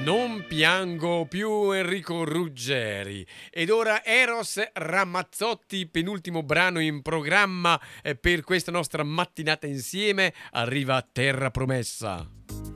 Non piango più Enrico Ruggeri. Ed ora Eros Ramazzotti, penultimo brano in programma per questa nostra mattinata insieme, arriva Terra Promessa.